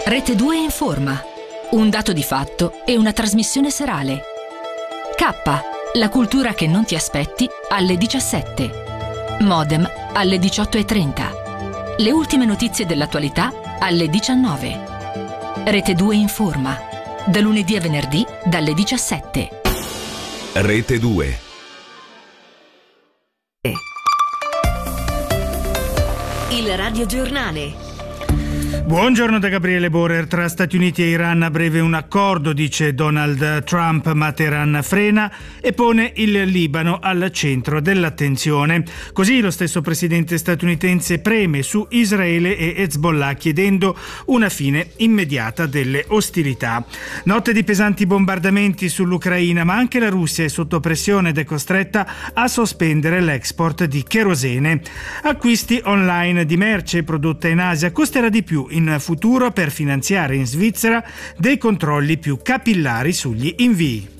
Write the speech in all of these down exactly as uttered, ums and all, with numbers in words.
Rete due informa. Un dato di fatto e una trasmissione serale. K, la cultura che non ti aspetti, alle diciassette. Modem, alle diciotto e trenta. Le ultime notizie dell'attualità, alle diciannove. Rete due informa. Da lunedì a venerdì, dalle diciassette. Rete due. Il radiogiornale. Buongiorno da Gabriele Borer. Tra Stati Uniti e Iran a breve un accordo, dice Donald Trump, ma Teheran frena e pone il Libano al centro dell'attenzione. Così lo stesso presidente statunitense preme su Israele e Hezbollah chiedendo una fine immediata delle ostilità. Notte di pesanti bombardamenti sull'Ucraina, ma anche la Russia è sotto pressione ed è costretta a sospendere l'export di kerosene. Acquisti online di merce prodotta in Asia costerà di più in futuro per finanziare in Svizzera dei controlli più capillari sugli invii.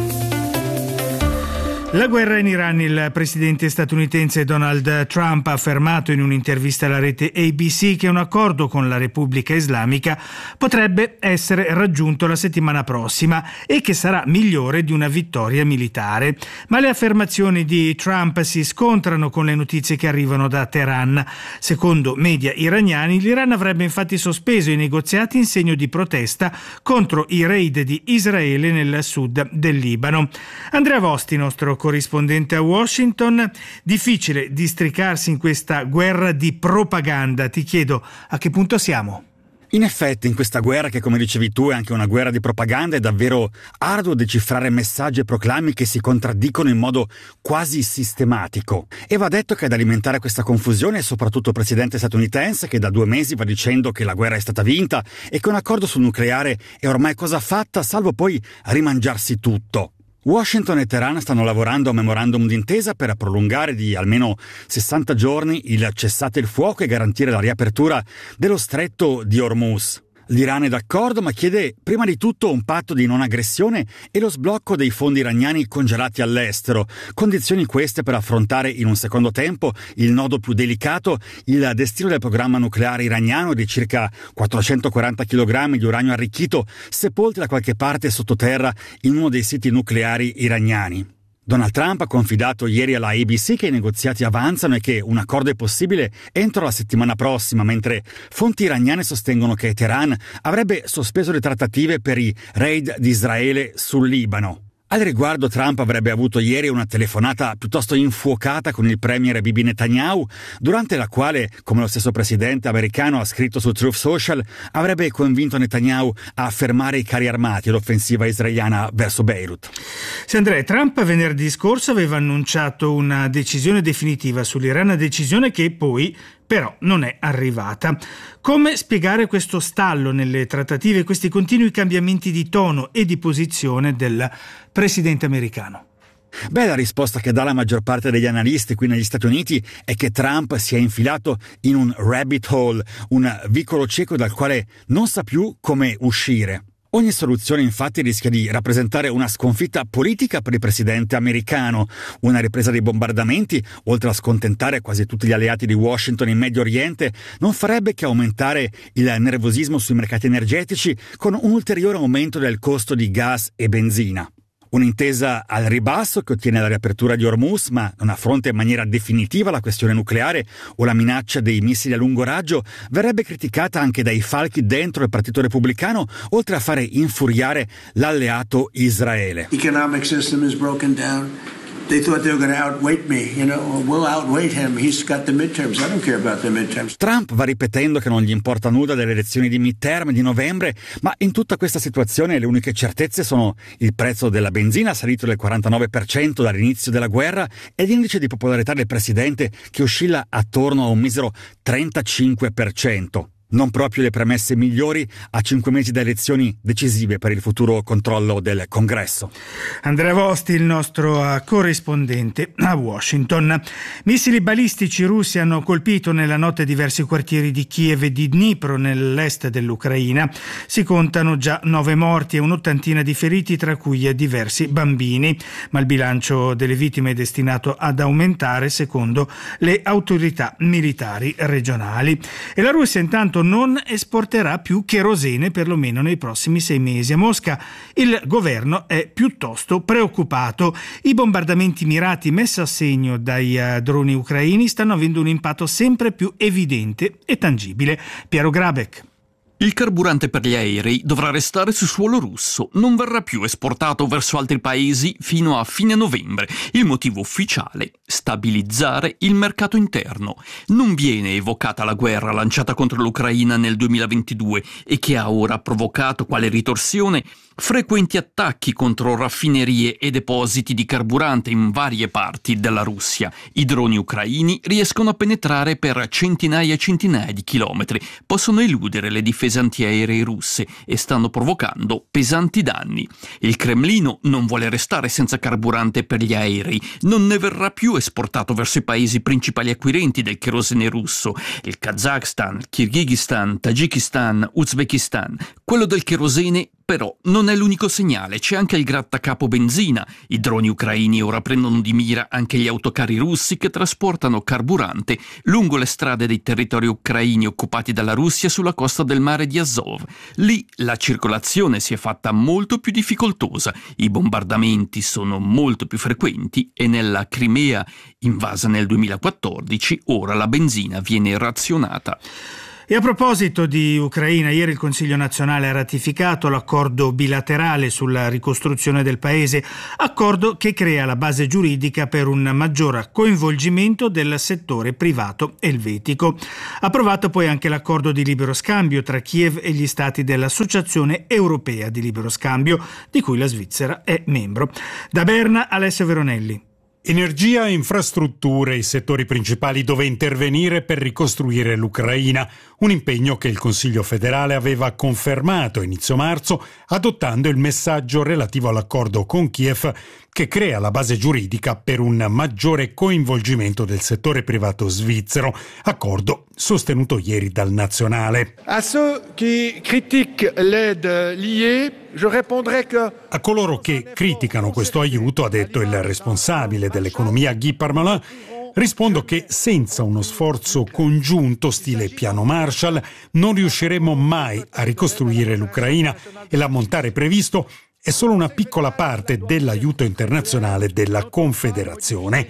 La guerra in Iran. Il presidente statunitense Donald Trump ha affermato in un'intervista alla rete A B C che un accordo con la Repubblica Islamica potrebbe essere raggiunto la settimana prossima e che sarà migliore di una vittoria militare. Ma le affermazioni di Trump si scontrano con le notizie che arrivano da Teheran. Secondo media iraniani, l'Iran avrebbe infatti sospeso i negoziati in segno di protesta contro i raid di Israele nel sud del Libano. Andrea Vosti, nostro corrispondente a Washington. Difficile districarsi in questa guerra di propaganda. Ti chiedo, a che punto siamo? In effetti, in questa guerra, che come dicevi tu è anche una guerra di propaganda, è davvero arduo decifrare messaggi e proclami che si contraddicono in modo quasi sistematico. E va detto che ad alimentare questa confusione è soprattutto il presidente statunitense, che da due mesi va dicendo che la guerra è stata vinta e che un accordo sul nucleare è ormai cosa fatta, salvo poi rimangiarsi tutto. Washington e Teheran stanno lavorando a un memorandum d'intesa per prolungare di almeno sessanta giorni il cessate il fuoco e garantire la riapertura dello stretto di Hormuz. L'Iran è d'accordo, ma chiede prima di tutto un patto di non aggressione e lo sblocco dei fondi iraniani congelati all'estero, condizioni queste per affrontare in un secondo tempo il nodo più delicato, il destino del programma nucleare iraniano di circa quattrocentoquaranta chilogrammi di uranio arricchito sepolti da qualche parte sottoterra in uno dei siti nucleari iraniani. Donald Trump ha confidato ieri alla A B C che i negoziati avanzano e che un accordo è possibile entro la settimana prossima, mentre fonti iraniane sostengono che Teheran avrebbe sospeso le trattative per i raid di Israele sul Libano. Al riguardo, Trump avrebbe avuto ieri una telefonata piuttosto infuocata con il premier Bibi Netanyahu, durante la quale, come lo stesso presidente americano ha scritto su Truth Social, avrebbe convinto Netanyahu a fermare i carri armati e l'offensiva israeliana verso Beirut. Sì, Andrea, Trump venerdì scorso aveva annunciato una decisione definitiva sull'Iran, decisione che poi però non è arrivata. Come spiegare questo stallo nelle trattative e questi continui cambiamenti di tono e di posizione del presidente americano? Beh, la risposta che dà la maggior parte degli analisti qui negli Stati Uniti è che Trump si è infilato in un rabbit hole, un vicolo cieco dal quale non sa più come uscire. Ogni soluzione infatti rischia di rappresentare una sconfitta politica per il presidente americano. Una ripresa dei bombardamenti, oltre a scontentare quasi tutti gli alleati di Washington in Medio Oriente, non farebbe che aumentare il nervosismo sui mercati energetici con un ulteriore aumento del costo di gas e benzina. Un'intesa al ribasso che ottiene la riapertura di Hormuz, ma non affronta in maniera definitiva la questione nucleare o la minaccia dei missili a lungo raggio, verrebbe criticata anche dai falchi dentro il Partito Repubblicano, oltre a fare infuriare l'alleato Israele. Economic system is broken down. They thought they were going to outweight me, you know, we'll outweight him. He's got the midterms. I don't care about the midterms. Trump va ripetendo che non gli importa nulla delle elezioni di midterm di novembre, ma in tutta questa situazione le uniche certezze sono il prezzo della benzina salito del quarantanove per cento dall'inizio della guerra e l'indice di popolarità del presidente che oscilla attorno a un misero trentacinque per cento. Non proprio le premesse migliori a cinque mesi da elezioni decisive per il futuro controllo del Congresso. Andrea Vosti, il nostro corrispondente a Washington. Missili balistici russi hanno colpito nella notte diversi quartieri di Kiev e di Dnipro nell'est dell'Ucraina. Si contano già nove morti e un'ottantina di feriti, tra cui diversi bambini, ma il bilancio delle vittime è destinato ad aumentare secondo le autorità militari regionali. E la Russia intanto non esporterà più cherosene perlomeno nei prossimi sei mesi a Mosca. Il governo è piuttosto preoccupato. I bombardamenti mirati messi a segno dai uh, droni ucraini stanno avendo un impatto sempre più evidente e tangibile. Piero Grabeck. Il carburante per gli aerei dovrà restare su suolo russo, non verrà più esportato verso altri paesi fino a fine novembre. Il motivo ufficiale: stabilizzare il mercato interno. Non viene evocata la guerra lanciata contro l'Ucraina nel duemilaventidue e che ha ora provocato quale ritorsione frequenti attacchi contro raffinerie e depositi di carburante in varie parti della Russia. I droni ucraini riescono a penetrare per centinaia e centinaia di chilometri, possono eludere le difese antiaeree russe e stanno provocando pesanti danni. Il Cremlino non vuole restare senza carburante per gli aerei, non ne verrà più esportato verso i paesi principali acquirenti del cherosene russo: il Kazakhstan, il Kirghizistan, Tagikistan, Uzbekistan. Quello del cherosene però non è l'unico segnale, c'è anche il grattacapo benzina. I droni ucraini ora prendono di mira anche gli autocarri russi che trasportano carburante lungo le strade dei territori ucraini occupati dalla Russia sulla costa del mare di Azov. Lì la circolazione si è fatta molto più difficoltosa, i bombardamenti sono molto più frequenti e nella Crimea, invasa nel duemilaquattordici, ora la benzina viene razionata. E a proposito di Ucraina, ieri il Consiglio nazionale ha ratificato l'accordo bilaterale sulla ricostruzione del paese, accordo che crea la base giuridica per un maggior coinvolgimento del settore privato elvetico. Approvato poi anche l'accordo di libero scambio tra Kiev e gli stati dell'Associazione Europea di Libero Scambio, di cui la Svizzera è membro. Da Berna, Alessio Veronelli. Energia e infrastrutture, i settori principali dove intervenire per ricostruire l'Ucraina, un impegno che il Consiglio federale aveva confermato a inizio marzo, adottando il messaggio relativo all'accordo con Kiev che crea la base giuridica per un maggiore coinvolgimento del settore privato svizzero, accordo sostenuto ieri dal Nazionale. A ceux qui critiquent l'aide liée, je répondrai que... A coloro che criticano questo aiuto, ha detto il responsabile dell'economia Guy Parmelin, rispondo che senza uno sforzo congiunto stile piano Marshall non riusciremo mai a ricostruire l'Ucraina e l'ammontare previsto è solo una piccola parte dell'aiuto internazionale della Confederazione.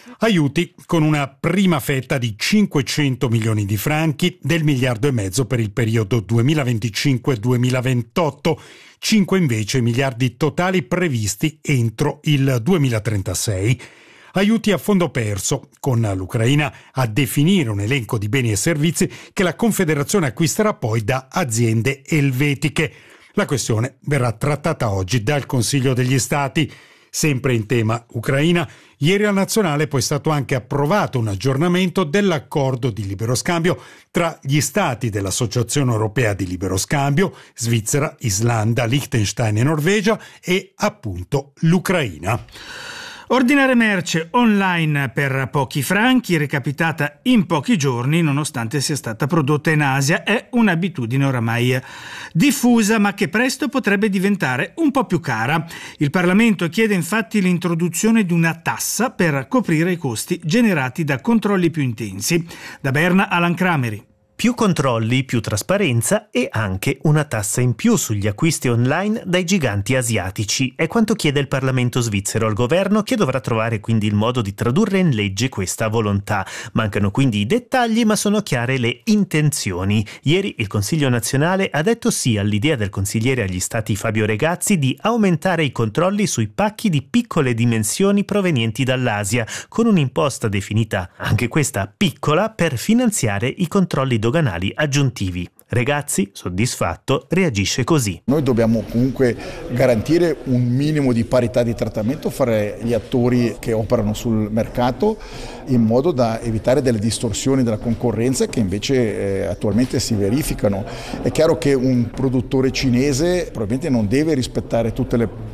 Aiuti con una prima fetta di cinquecento milioni di franchi del miliardo e mezzo per il periodo duemilaventicinque duemilaventotto, cinque invece miliardi totali previsti entro il duemilatrentasei. Aiuti a fondo perso, con l'Ucraina a definire un elenco di beni e servizi che la Confederazione acquisterà poi da aziende elvetiche. La questione verrà trattata oggi dal Consiglio degli Stati. Sempre in tema Ucraina, ieri al Nazionale è poi stato anche approvato un aggiornamento dell'accordo di libero scambio tra gli Stati dell'Associazione Europea di Libero Scambio, Svizzera, Islanda, Liechtenstein e Norvegia e appunto l'Ucraina. Ordinare merce online per pochi franchi, recapitata in pochi giorni nonostante sia stata prodotta in Asia, è un'abitudine oramai diffusa ma che presto potrebbe diventare un po' più cara. Il Parlamento chiede infatti l'introduzione di una tassa per coprire i costi generati da controlli più intensi. Da Berna, Alan Crameri. Più controlli, più trasparenza e anche una tassa in più sugli acquisti online dai giganti asiatici. È quanto chiede il Parlamento svizzero al governo, che dovrà trovare quindi il modo di tradurre in legge questa volontà. Mancano quindi i dettagli, ma sono chiare le intenzioni. Ieri il Consiglio nazionale ha detto sì all'idea del consigliere agli Stati Fabio Regazzi di aumentare i controlli sui pacchi di piccole dimensioni provenienti dall'Asia, con un'imposta definita anche questa piccola per finanziare i controlli doganali aggiuntivi. Regazzi, soddisfatto, reagisce così. Noi dobbiamo comunque garantire un minimo di parità di trattamento fra gli attori che operano sul mercato, in modo da evitare delle distorsioni della concorrenza che invece eh, attualmente si verificano. È chiaro che un produttore cinese probabilmente non deve rispettare tutte le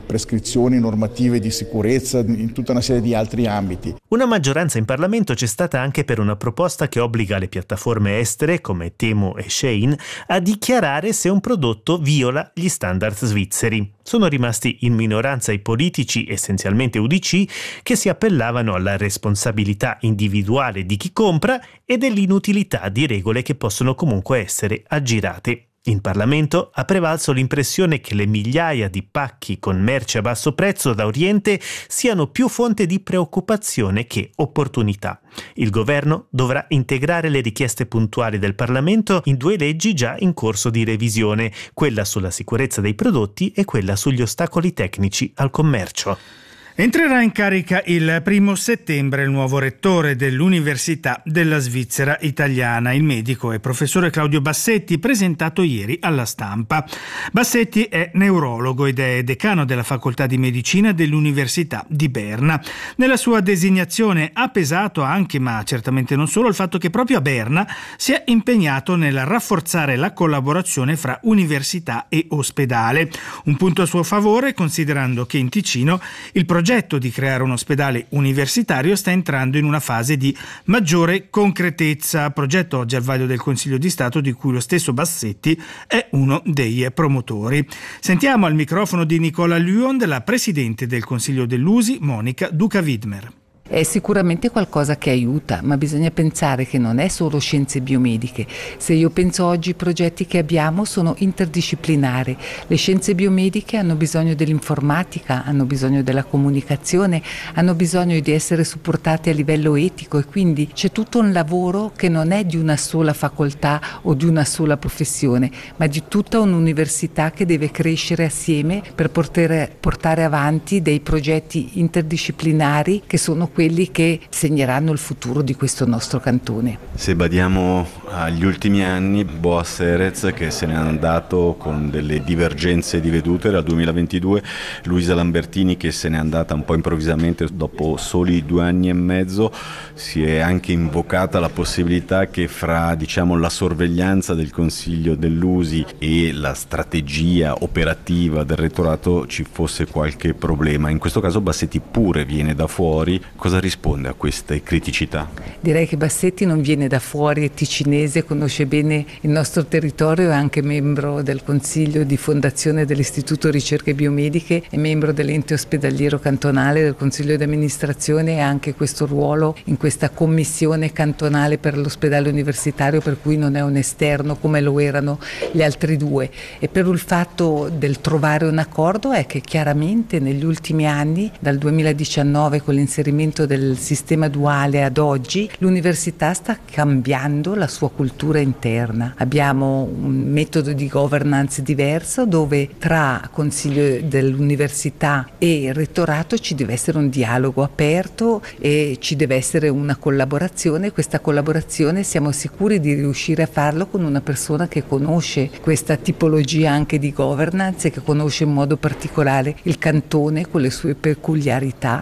prescrizioni normative di sicurezza, in tutta una serie di altri ambiti. Una maggioranza in Parlamento c'è stata anche per una proposta che obbliga le piattaforme estere come Temu e Shein a dichiarare se un prodotto viola gli standard svizzeri. Sono rimasti in minoranza i politici, essenzialmente U D C, che si appellavano alla responsabilità individuale di chi compra e dell'inutilità di regole che possono comunque essere aggirate. In Parlamento ha prevalso l'impressione che le migliaia di pacchi con merce a basso prezzo da Oriente siano più fonte di preoccupazione che opportunità. Il governo dovrà integrare le richieste puntuali del Parlamento in due leggi già in corso di revisione, quella sulla sicurezza dei prodotti e quella sugli ostacoli tecnici al commercio. Entrerà in carica il primo settembre il nuovo rettore dell'Università della Svizzera Italiana, il medico e professore Claudio Bassetti, presentato ieri alla stampa. Bassetti è neurologo ed è decano della Facoltà di Medicina dell'Università di Berna. Nella sua designazione ha pesato anche, ma certamente non solo, il fatto che proprio a Berna si è impegnato nel rafforzare la collaborazione fra università e ospedale. Un punto a suo favore, considerando che in Ticino il progetto Il progetto di creare un ospedale universitario sta entrando in una fase di maggiore concretezza, progetto oggi al vaglio del Consiglio di Stato di cui lo stesso Bassetti è uno dei promotori. Sentiamo al microfono di Nicola Luon della Presidente del Consiglio dell'U S I, Monica Duca-Widmer. È sicuramente qualcosa che aiuta, ma bisogna pensare che non è solo scienze biomediche. Se io penso oggi ai progetti che abbiamo sono interdisciplinari. Le scienze biomediche hanno bisogno dell'informatica, hanno bisogno della comunicazione, hanno bisogno di essere supportate a livello etico e quindi c'è tutto un lavoro che non è di una sola facoltà o di una sola professione, ma di tutta un'università che deve crescere assieme per poter portare avanti dei progetti interdisciplinari che sono quelli che segneranno il futuro di questo nostro cantone. Se badiamo agli ultimi anni, Boas Erez che se n'è andato con delle divergenze di vedute dal duemilaventidue, Luisa Lambertini che se n'è andata un po' improvvisamente dopo soli due anni e mezzo, si è anche invocata la possibilità che fra diciamo la sorveglianza del Consiglio dell'U S I e la strategia operativa del rettorato ci fosse qualche problema. In questo caso Bassetti pure viene da fuori. Cosa risponde a queste criticità? Direi che Bassetti non viene da fuori, è ticinese, conosce bene il nostro territorio, è anche membro del Consiglio di Fondazione dell'Istituto Ricerche Biomediche, è membro dell'ente ospedaliero cantonale, del Consiglio di amministrazione e ha anche questo ruolo in questa commissione cantonale per l'ospedale universitario, per cui non è un esterno come lo erano gli altri due. E per il fatto del trovare un accordo è che chiaramente negli ultimi anni, dal duemiladiciannove con l'inserimento del sistema duale ad oggi, l'università sta cambiando la sua cultura interna. Abbiamo un metodo di governance diverso dove tra consiglio dell'università e il rettorato ci deve essere un dialogo aperto e ci deve essere una collaborazione. Questa collaborazione siamo sicuri di riuscire a farlo con una persona che conosce questa tipologia anche di governance e che conosce in modo particolare il cantone con le sue peculiarità.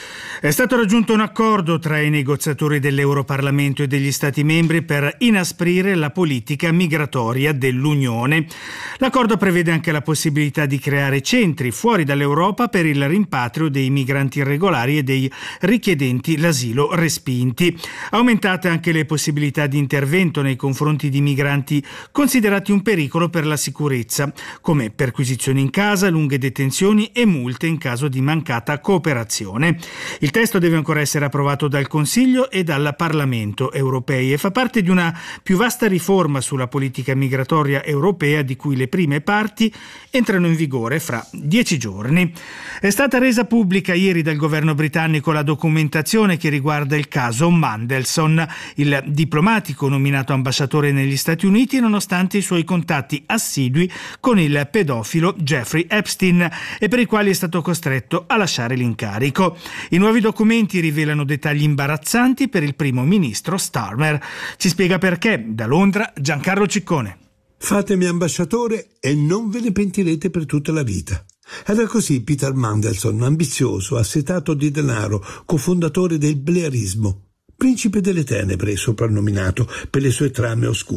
È stato raggiunto un accordo tra i negoziatori dell'Europarlamento e degli Stati membri per inasprire la politica migratoria dell'Unione. L'accordo prevede anche la possibilità di creare centri fuori dall'Europa per il rimpatrio dei migranti irregolari e dei richiedenti l'asilo respinti. Aumentate anche le possibilità di intervento nei confronti di migranti considerati un pericolo per la sicurezza, come perquisizioni in casa, lunghe detenzioni e multe in caso di mancata cooperazione. Il testo deve ancora essere approvato dal Consiglio e dal Parlamento europei e fa parte di una più vasta riforma sulla politica migratoria europea di cui le prime parti entrano in vigore fra dieci giorni. È stata resa pubblica ieri dal governo britannico la documentazione che riguarda il caso Mandelson, il diplomatico nominato ambasciatore negli Stati Uniti nonostante i suoi contatti assidui con il pedofilo Jeffrey Epstein e per i quali è stato costretto a lasciare l'incarico. I nuovi documenti rivelano dettagli imbarazzanti per il primo ministro Starmer. Ci spiega perché, da Londra, Giancarlo Ciccone. Fatemi ambasciatore e non ve ne pentirete per tutta la vita. Era così Peter Mandelson, ambizioso, assetato di denaro, cofondatore del blairismo, principe delle tenebre soprannominato per le sue trame oscure.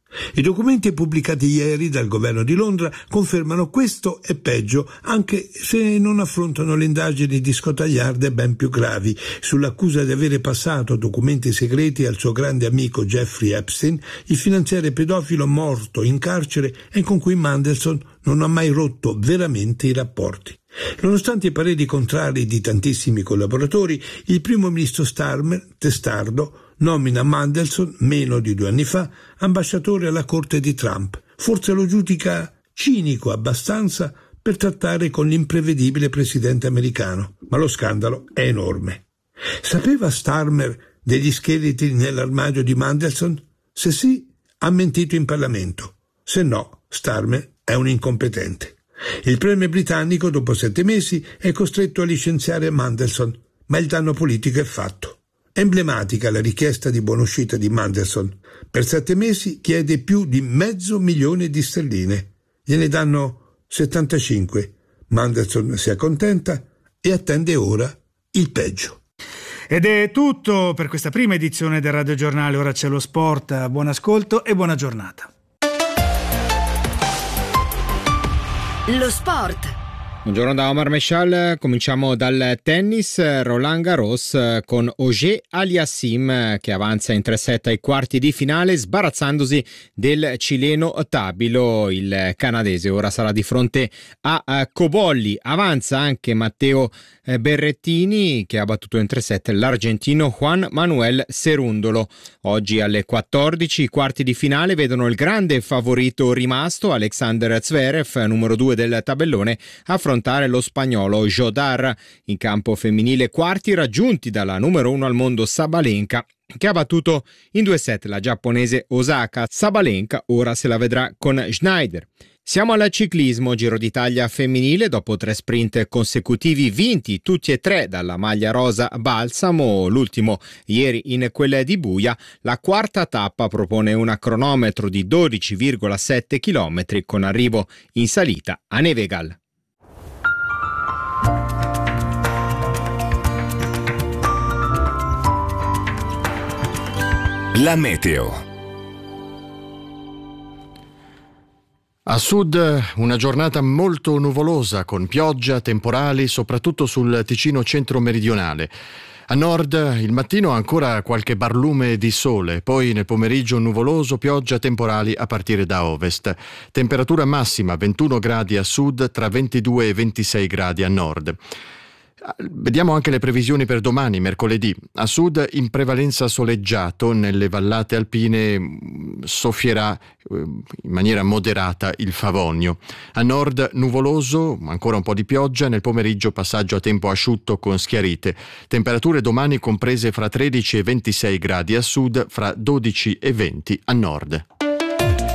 I documenti pubblicati ieri dal governo di Londra confermano questo e peggio, anche se non affrontano le indagini di scotagliarde ben più gravi sull'accusa di avere passato documenti segreti al suo grande amico Jeffrey Epstein, il finanziere pedofilo morto in carcere e con cui Mandelson non ha mai rotto veramente i rapporti. Nonostante i pareri contrari di tantissimi collaboratori, il primo ministro Starmer, testardo, nomina Mandelson, meno di due anni fa, ambasciatore alla corte di Trump. Forse lo giudica cinico abbastanza per trattare con l'imprevedibile presidente americano, ma lo scandalo è enorme. Sapeva Starmer degli scheletri nell'armadio di Mandelson? Se sì, ha mentito in Parlamento. Se no, Starmer è un incompetente. Il premier britannico, dopo sette mesi, è costretto a licenziare Mandelson, ma il danno politico è fatto. Emblematica la richiesta di buonuscita di Mandelson. Per sette mesi chiede più di mezzo milione di sterline. Gliene danno settantacinque. Mandelson si accontenta e attende ora il peggio. Ed è tutto per questa prima edizione del Radio Giornale. Ora c'è lo sport. Buon ascolto e buona giornata. Lo sport. Buongiorno da Omar Meshal, cominciamo dal tennis. Roland Garros con Auger Aliassime che avanza in tre set ai quarti di finale sbarazzandosi del cileno Tabilo. Il canadese ora sarà di fronte a Cobolli. Avanza anche Matteo Berrettini che ha battuto in tre set l'argentino Juan Manuel Cerundolo. Oggi alle quattordici i quarti di finale vedono il grande favorito rimasto Alexander Zverev, numero due del tabellone, affrontare lo spagnolo Jodar. In campo femminile quarti raggiunti dalla numero uno al mondo Sabalenka, che ha battuto in due set la giapponese Osaka. Sabalenka ora se la vedrà con Schneider. Siamo al ciclismo, Giro d'Italia femminile, dopo tre sprint consecutivi vinti tutti e tre dalla maglia rosa Balsamo, l'ultimo ieri in quella di Buia. La quarta tappa propone un cronometro di dodici virgola sette chilometri con arrivo in salita a Nevegal. La meteo. A sud una giornata molto nuvolosa con pioggia, temporali, soprattutto sul Ticino centro-meridionale. A nord il mattino ancora qualche barlume di sole, poi nel pomeriggio nuvoloso, pioggia, temporali a partire da ovest. Temperatura massima ventuno gradi a sud, tra ventidue e ventisei gradi a nord. Vediamo anche le previsioni per domani, mercoledì. A sud in prevalenza soleggiato, nelle vallate alpine soffierà in maniera moderata il Favonio. A nord nuvoloso, ancora un po' di pioggia, nel pomeriggio passaggio a tempo asciutto con schiarite. Temperature domani comprese fra tredici e ventisei gradi a sud, fra dodici e venti a nord.